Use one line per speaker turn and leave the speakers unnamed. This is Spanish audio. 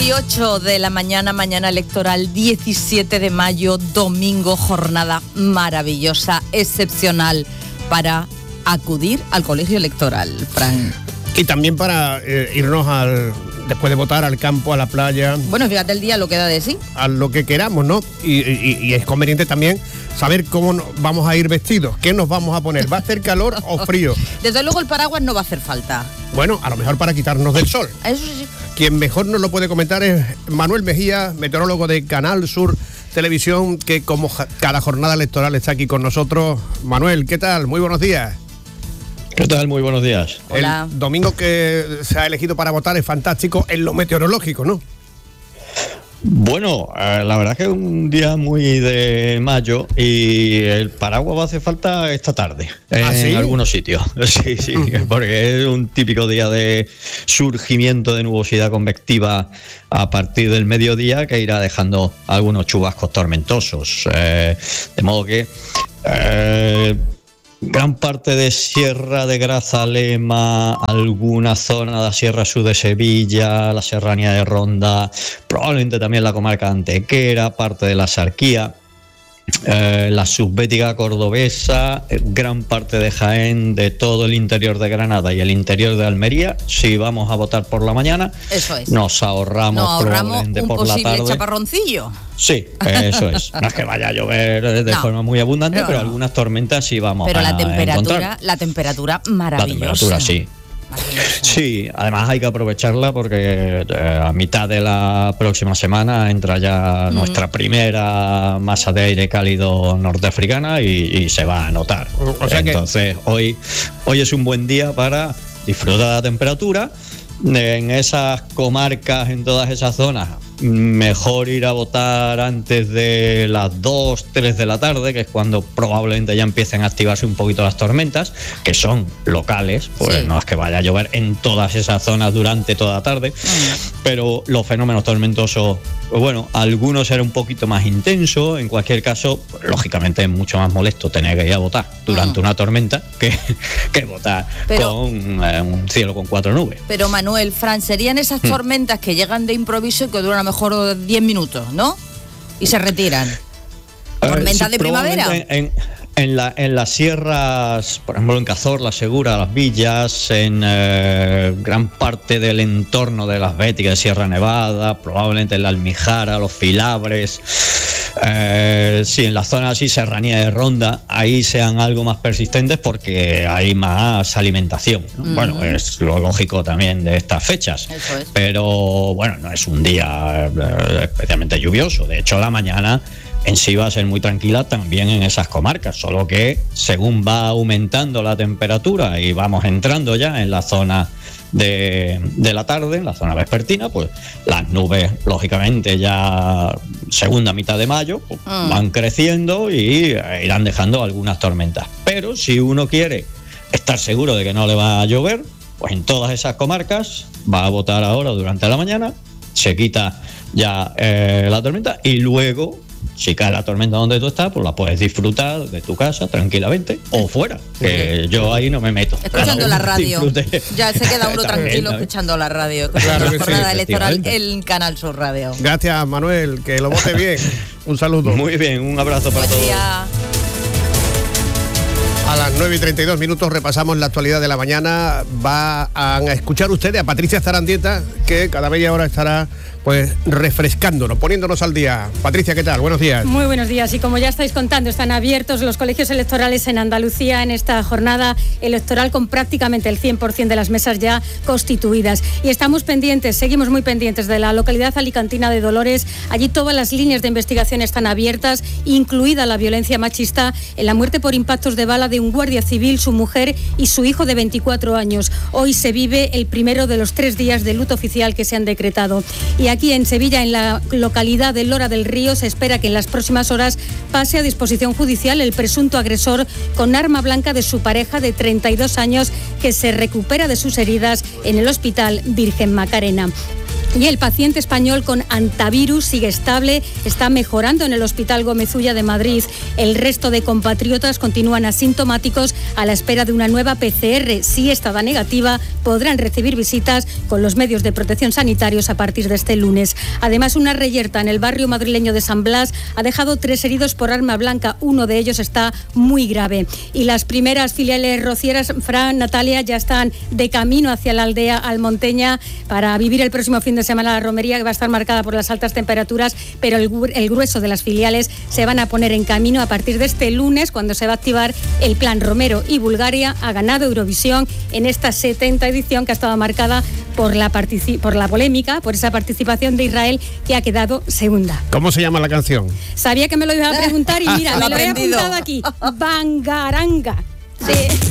8:18 de la mañana electoral, 17 de mayo, domingo, jornada maravillosa, excepcional para acudir al colegio electoral, Fran.
Y también para irnos después de votar al campo, a la playa.
Bueno, fíjate el día lo que da de sí.
A lo que queramos, ¿no? Y es conveniente también saber cómo vamos a ir vestidos, qué nos vamos a poner. ¿Va a hacer calor o frío?
Desde luego el paraguas no va a hacer falta.
Bueno, a lo mejor para quitarnos del sol.
Eso sí.
Quien mejor nos lo puede comentar es Manuel Mejía, meteorólogo de Canal Sur Televisión, que como cada jornada electoral está aquí con nosotros. Manuel, ¿qué tal? Muy buenos días.
¿Qué tal? Muy buenos días.
Hola.
El domingo que se ha elegido para votar es fantástico en lo meteorológico, ¿no?
Bueno, la verdad es que es un día muy de mayo y el paraguas va a hacer falta esta tarde en algunos sitios. Sí, porque es un típico día de surgimiento de nubosidad convectiva a partir del mediodía que irá dejando algunos chubascos tormentosos. De modo que gran parte de Sierra de Grazalema, alguna zona de la Sierra Sur de Sevilla, la Serranía de Ronda, probablemente también la comarca de Antequera, parte de la Sarquía, la subbética cordobesa, gran parte de Jaén, de todo el interior de Granada y el interior de Almería. Si vamos a votar por la mañana,
eso es.
Nos ahorramos probablemente
un
por la tarde.
posible chaparroncillo.
Sí, eso es. No es que vaya a llover de forma muy abundante, pero algunas tormentas sí vamos a encontrar.
Pero la temperatura maravillosa.
La temperatura sí. Sí, además hay que aprovecharla porque a mitad de la próxima semana entra ya nuestra primera masa de aire cálido norteafricana y se va a notar. O sea entonces hoy es un buen día para disfrutar de la temperatura. En esas comarcas, en todas esas zonas, mejor ir a votar antes de las 2, 3 de la tarde, que es cuando probablemente ya empiecen a activarse un poquito las tormentas, que son locales, pues sí. No es que vaya a llover en todas esas zonas durante toda la tarde, pero los fenómenos tormentosos, pues bueno, algunos serán un poquito más intensos. En cualquier caso, lógicamente es mucho más molesto tener que ir a votar durante una tormenta que votar con un cielo con 4 nubes.
Pero Manuel, Fran, serían esas tormentas que llegan de improviso y que duran a lo mejor 10 minutos, ¿no? Y se retiran. ¿Tormentas de primavera?
En las sierras, por ejemplo en Cazorla, Segura, Las Villas, en gran parte del entorno de Las Béticas, de Sierra Nevada, probablemente en la Almijara, los Filabres, sí, en las zonas así, Serranía de Ronda, ahí sean algo más persistentes porque hay más alimentación, ¿no? Bueno, es lo lógico también de estas fechas.
Eso es.
Pero bueno, no es un día especialmente lluvioso. De hecho, la mañana en sí va a ser muy tranquila también en esas comarcas, solo que según va aumentando la temperatura y vamos entrando ya en la zona de la tarde, en la zona vespertina, pues las nubes, lógicamente, ya segunda mitad de mayo, pues, van creciendo y irán dejando algunas tormentas. Pero si uno quiere estar seguro de que no le va a llover, pues en todas esas comarcas va a votar ahora durante la mañana, se quita ya la tormenta y luego, si cae la tormenta donde tú estás, pues la puedes disfrutar de tu casa tranquilamente o fuera, que yo ahí no me meto.
Escuchando la radio. Ya se queda uno tranquilo escuchando la radio. Claro, la jornada electoral en Canal Sur Radio.
Gracias, Manuel, que lo vote bien. Un saludo.
Muy bien, un abrazo para todos.
A las 9:32 repasamos la actualidad de la mañana. Van a escuchar ustedes a Patricia Zarandieta, que cada media hora estará pues refrescándonos, poniéndonos al día. Patricia, ¿qué tal? Buenos días.
Muy buenos días. Y como ya estáis contando, están abiertos los colegios electorales en Andalucía en esta jornada electoral con prácticamente el 100% de las mesas ya constituidas. Y estamos pendientes, seguimos muy pendientes de la localidad alicantina de Dolores. Allí todas las líneas de investigación están abiertas, incluida la violencia machista en la muerte por impactos de bala de un guardia civil, su mujer y su hijo de 24 años. Hoy se vive el primero de los 3 días de luto oficial que se han decretado. Y aquí en Sevilla, en la localidad de Lora del Río, se espera que en las próximas horas pase a disposición judicial el presunto agresor con arma blanca de su pareja de 32 años que se recupera de sus heridas en el Hospital Virgen Macarena. Y el paciente español con antivirus sigue estable, está mejorando en el Hospital Gómez Ulla de Madrid. El resto de compatriotas continúan asintomáticos a la espera de una nueva PCR. Si esta da negativa, podrán recibir visitas con los medios de protección sanitarios a partir de este lunes. Además, una reyerta en el barrio madrileño de San Blas ha dejado 3 heridos por arma blanca. Uno de ellos está muy grave. Y las primeras filiales rocieras, Fran, Natalia, ya están de camino hacia la aldea almonteña para vivir el próximo fin de semana la romería, que va a estar marcada por las altas temperaturas, pero el grueso de las filiales se van a poner en camino a partir de este lunes, cuando se va a activar el plan Romero. Y Bulgaria ha ganado Eurovisión en esta 70ª edición, que ha estado marcada por la polémica, por esa participación de Israel, que ha quedado segunda.
¿Cómo se llama la canción?
Sabía que me lo iba a preguntar y mira, me lo he apuntado aquí. Bangaranga.